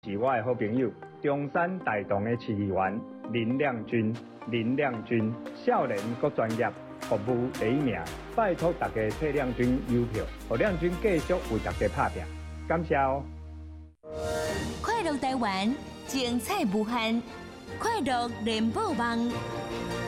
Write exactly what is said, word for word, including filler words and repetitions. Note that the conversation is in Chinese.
是我的好朋友，中山大同的市议员林亮君。林亮君少年阁专业，服务第一名，拜托大家替亮君邮票，让亮君继续为大家打拼，感谢哦！ 快乐台湾，精彩无限，快乐联播网。